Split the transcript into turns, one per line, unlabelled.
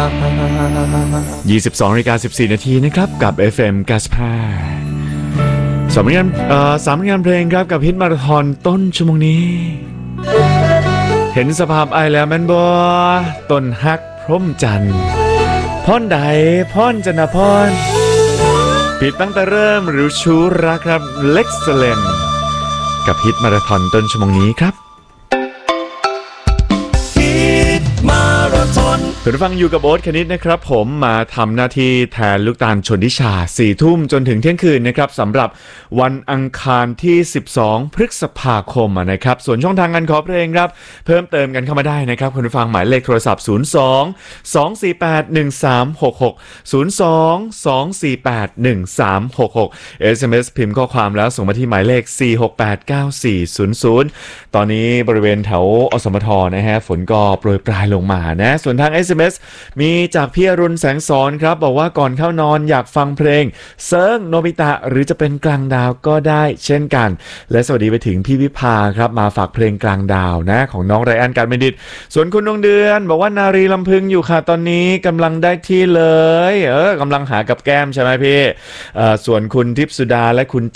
22:14 นาทีนะครับกับ FM 95สามงานเพลงครับกับฮิตมาราธอนต้นชั่วโมงนี้เห็นสภาพไอแล้วแม่นบ่ต้นฮักพร่มจันทร์พ่อนใดพ่อนจันทพรปิดตั้งแต่เริ่มหรือชูรักครับเล็กซ์เลนกับฮิตมาราธอนต้นชั่วโมงนี้ครับคุณฟังอยู่กับโอ๊ตคณิตนะครับผมมาทำหน้าที่แทนลูกตาลชนทิชา 4 ทุ่มจนถึงเที่ยงคืนนะครับสำหรับวันอังคารที่12พฤษภาคมนะครับส่วนช่องทางการขอเพลงครับเพิ่มเติมกันเข้ามาได้นะครับคุณฟังหมายเลขโทรศัพท์02-248-1366 SMS พิมพ์ข้อความแล้วส่งมาที่หมายเลข4689400ตอนนี้บริเวณแถวอสมทนะฮะฝนก็โปรยปลายลงมานะส่วนทาง SMS มีจากพี่อรุณแสงสอนครับบอกว่าก่อนเข้านอนอยากฟังเพลงเซิร์งโนบิตะหรือจะเป็นกลางดาวก็ได้เช่นกันและสวัสดีไปถึงพี่วิภาครับมาฝากเพลงกลางดาวนะของน้องไรอันการบัณฑิตส่วนคุณดวงเดือนบอกว่านารีลำพึงอยู่ค่ะตอนนี้กำลังได้ที่เลยกำลังหากับแก้มใช่ไหมพี่ส่วนคุณทิพสุดาและคุณ